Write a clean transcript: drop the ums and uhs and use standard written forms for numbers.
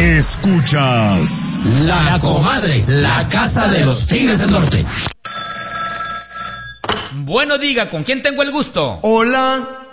Escuchas La Comadre, la casa de los Tigres del Norte. Bueno, diga, ¿con quién tengo el gusto? Hola.